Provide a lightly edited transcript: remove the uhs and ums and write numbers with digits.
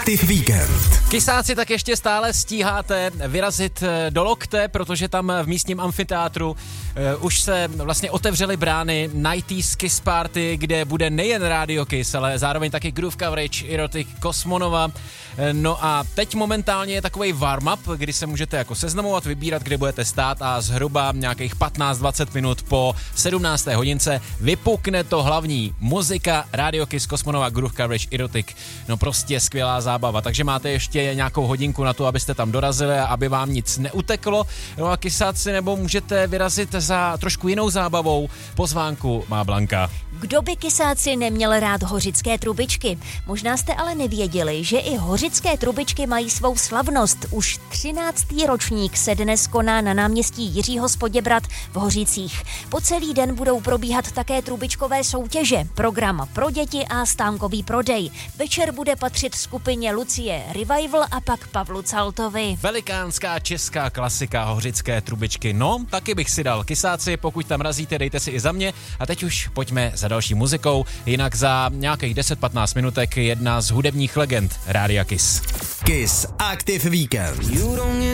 Aktiv Víkend. Kysáci, tak ještě stále stíháte vyrazit do Lokte, protože tam v místním amfiteátru už se vlastně otevřely brány 90s Kiss Party, kde bude nejen Radio Kiss, ale zároveň taky Groove Coverage, Erotic, Kosmonova. No a teď momentálně je takovej warm-up, kdy se můžete jako seznamovat, vybírat, kde budete stát a zhruba nějakých 15-20 minut po 17. hodince vypukne to hlavní. Muzika, Radio Kiss, Kosmonova, Groove Coverage, Erotic. No prostě skvělá zábava, takže máte ještě nějakou hodinku na to, abyste tam dorazili a aby vám nic neuteklo. No a kysáci, nebo můžete vyrazit za trošku jinou zábavou. Pozvánku má Blanka. Kdo by kysáci neměl rád hořické trubičky? Možná jste ale nevěděli, že i hořické trubičky mají svou slavnost. Už 13. ročník se dnes koná na náměstí Jiřího z Poděbrad v Hořicích. Po celý den budou probíhat také trubičkové soutěže, program pro děti a stánkový prodej. Večer bude patřit skupině Lucie Revival a pak Pavlu Caltovi. Velikánská česká klasika hořické trubičky. No, taky bych si dal. Kysáci, pokud tam razíte, dejte si i za mě. A teď už pojďme za další muzikou, jinak za nějakých 10-15 minutek jedna z hudebních legend Rádia Kiss. Kiss Aktiv Víkend.